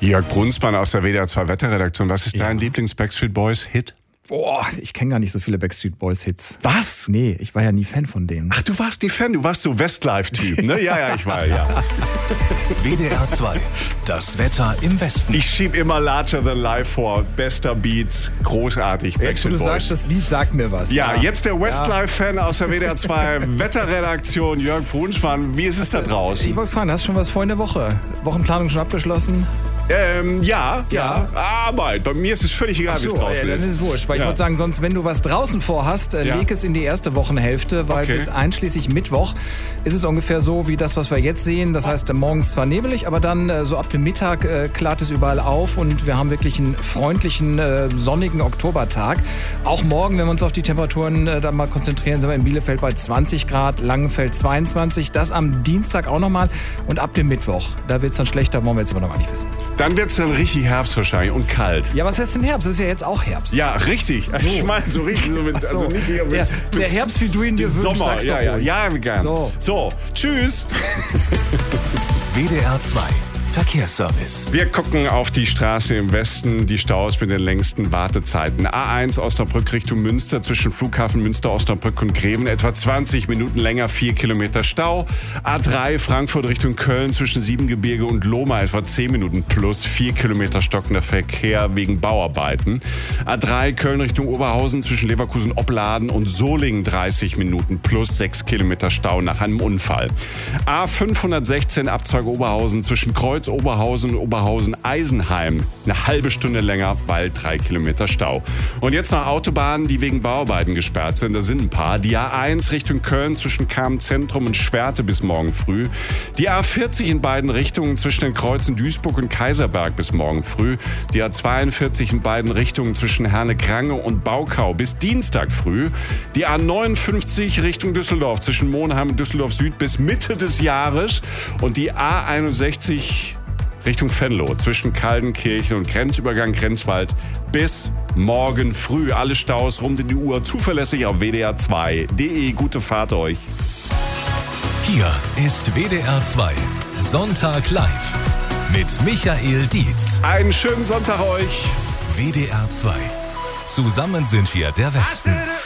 Jörg Brunsmann aus der WDR 2 Wetterredaktion. Was ist dein Lieblings-Backstreet Boys-Hit? Boah, ich kenne gar nicht so viele Backstreet Boys Hits. Was? Nee, ich war ja nie Fan von denen. Ach, du warst nie Fan, du warst so Westlife-Typ, ne? Ja, ich war, ja. WDR 2, das Wetter im Westen. Ich schieb immer Larger Than Life vor. Bester Beats, großartig, Backstreet Du Boys. sagst, das Lied sagt mir was. Ja, jetzt der Westlife-Fan aus der WDR 2 Wetterredaktion, Jörg Brunsmann. Wie ist es da draußen? Ich wollte fragen, hast du schon was vor in der Woche? Wochenplanung schon abgeschlossen? Ja. Aber bei mir ist es völlig egal, wie es draußen dann ist es wurscht. Weil ich wollte sagen, sonst, wenn du was draußen vorhast, leg es in die erste Wochenhälfte, weil bis einschließlich Mittwoch ist es ungefähr so wie das, was wir jetzt sehen. Das heißt, morgens zwar nebelig, aber dann so ab dem Mittag klart es überall auf und wir haben wirklich einen freundlichen, sonnigen Oktobertag. Auch morgen, wenn wir uns auf die Temperaturen da mal konzentrieren, sind wir in Bielefeld bei 20 Grad, Langenfeld 22. Das am Dienstag auch nochmal und ab dem Mittwoch, da wird es dann schlechter, wollen wir jetzt aber noch gar nicht wissen. Dann wird es dann richtig Herbst wahrscheinlich und kalt. Ja, was heißt denn Herbst? Es ist ja jetzt auch Herbst. Ja, richtig. So. Ich meine, so richtig. Also nicht hier der Herbst, wie du ihn dir wünschst, Sommer. sagst Ja, gern. So, tschüss. WDR 2, Verkehrsservice. Wir gucken auf die Straße im Westen, die Staus mit den längsten Wartezeiten. A1 Osnabrück Richtung Münster zwischen Flughafen Münster, Osnabrück und Greven etwa 20 Minuten länger, 4 Kilometer Stau. A3 Frankfurt Richtung Köln zwischen Siebengebirge und Lohmar etwa 10 Minuten plus 4 Kilometer stockender Verkehr wegen Bauarbeiten. A3 Köln Richtung Oberhausen zwischen Leverkusen, Opladen und Solingen 30 Minuten plus 6 Kilometer Stau nach einem Unfall. A516 Abzweig Oberhausen zwischen Kreuz Oberhausen und Oberhausen-Eisenheim. Eine halbe Stunde länger, bald 3 Kilometer Stau. Und jetzt noch Autobahnen, die wegen Bauarbeiten gesperrt sind. Da sind ein paar. Die A1 Richtung Köln zwischen Kamen-Zentrum und Schwerte bis morgen früh. Die A40 in beiden Richtungen zwischen den Kreuzen Duisburg und Kaiserberg bis morgen früh. Die A42 in beiden Richtungen zwischen Herne-Krange und Baukau bis Dienstag früh. Die A59 Richtung Düsseldorf zwischen Monheim und Düsseldorf Süd bis Mitte des Jahres. Und die A61 Richtung Venlo zwischen Kaldenkirchen und Grenzübergang Grenzwald bis morgen früh. Alle Staus rund in die Uhr zuverlässig auf WDR2.de. Gute Fahrt euch. Hier ist WDR 2 Sonntag live mit Michael Dietz. Einen schönen Sonntag euch. WDR 2. Zusammen sind wir der Westen.